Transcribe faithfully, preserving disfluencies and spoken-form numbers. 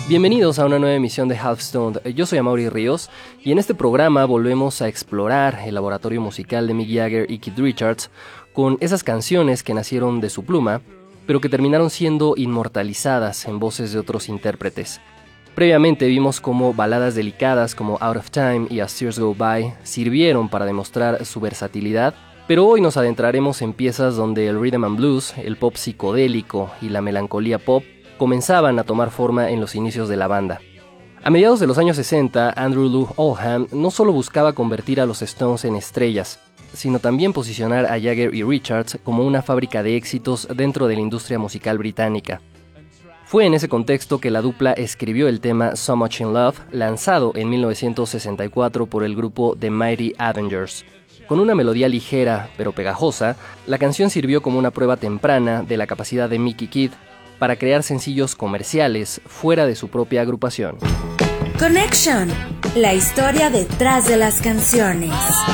Bienvenidos a una nueva emisión de Half Stoned. Yo soy Amaury Ríos y en este programa volvemos a explorar el laboratorio musical de Mick Jagger y Keith Richards con esas canciones que nacieron de su pluma, pero que terminaron siendo inmortalizadas en voces de otros intérpretes. Previamente vimos cómo baladas delicadas como Out of Time y As Tears Go By sirvieron para demostrar su versatilidad, pero hoy nos adentraremos en piezas donde el rhythm and blues, el pop psicodélico y la melancolía pop comenzaban a tomar forma en los inicios de la banda. A mediados de los años sesenta, Andrew Loog Oldham no solo buscaba convertir a los Stones en estrellas, sino también posicionar a Jagger y Richards como una fábrica de éxitos dentro de la industria musical británica. Fue en ese contexto que la dupla escribió el tema So Much in Love, lanzado en mil novecientos sesenta y cuatro por el grupo The Mighty Avengers. Con una melodía ligera pero pegajosa, la canción sirvió como una prueba temprana de la capacidad de Mick y Keith para crear sencillos comerciales fuera de su propia agrupación. Connection, la historia detrás de las canciones.